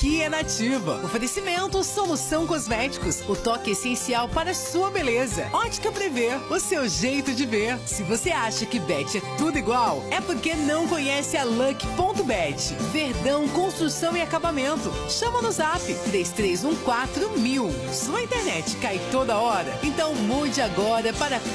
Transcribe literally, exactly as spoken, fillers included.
aqui é Nativa. Oferecimento Solução Cosméticos, o toque essencial para a sua beleza. Ótica Prevê, o seu jeito de ver. Se você acha que Bet é tudo igual, é porque não conhece a Lucky ponto bet. Verdão Construção e Acabamento. Chama no Zap três três um quatro mil. Sua internet cai toda hora? Então mude agora para